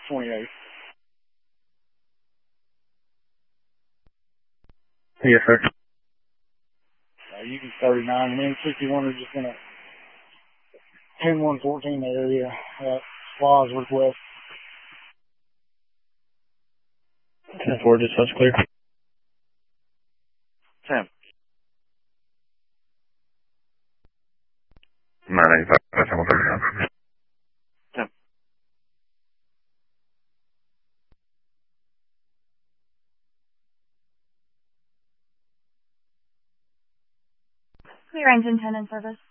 28. Yes, sir. You can 39 and then 61 are just in a 10114 area. SPA's request. 10-4, just touch clear. 10. 985, that's 139. 10. Clear engine 10 in service.